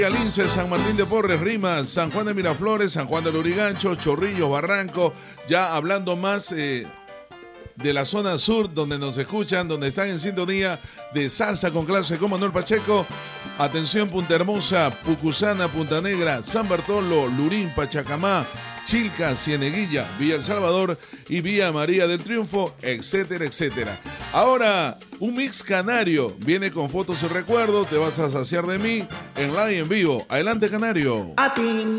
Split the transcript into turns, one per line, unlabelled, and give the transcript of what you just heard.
Lince, San Martín de Porres, Rimas, San Juan de Miraflores, San Juan de Lurigancho, Chorrillos, Barranco, ya hablando más de la zona sur, donde nos escuchan, donde están en sintonía de Salsa con Clase con Manuel Pacheco. Atención, Punta Hermosa, Pucusana, Punta Negra, San Bartolo, Lurín, Pachacamá, Chilca, Cieneguilla, Villa El Salvador y Villa María del Triunfo, etcétera, etcétera. Ahora, un mix canario viene con fotos y recuerdos. Te vas a saciar de mí en live en vivo. Adelante, Canario.
A ti